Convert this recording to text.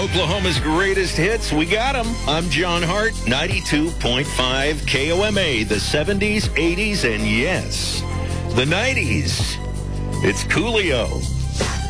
Oklahoma's greatest hits. We got them. I'm John Hart, 92.5 KOMA, the 70s, 80s, and yes, the 90s. It's Coolio.